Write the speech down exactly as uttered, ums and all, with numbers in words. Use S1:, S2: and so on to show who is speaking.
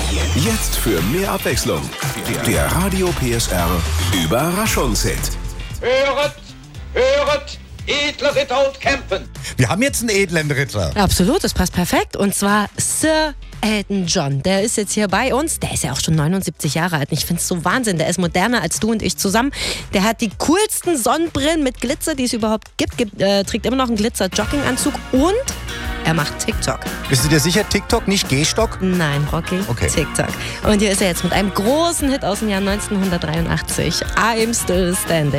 S1: Jetzt für mehr Abwechslung. Der Radio P S R Überraschungshit.
S2: Höret, höret, edle Ritter und Campen.
S3: Wir haben jetzt einen edlen Ritter.
S4: Absolut, das passt perfekt. Und zwar Sir Elton John. Der ist jetzt hier bei uns. Der ist ja auch schon neunundsiebzig Jahre alt. Und ich finde es so Wahnsinn. Der ist moderner als du und ich zusammen. Der hat die coolsten Sonnenbrillen mit Glitzer, die es überhaupt gibt. gibt äh, trägt immer noch einen Glitzer-Jogginganzug und er macht TikTok.
S3: Bist du dir sicher, TikTok, nicht Gehstock?
S4: Nein, Rocky,
S3: Okay.
S4: TikTok. Und hier ist er jetzt mit einem großen Hit aus dem Jahr neunzehnhundertdreiundachtzig. I'm Still Standing.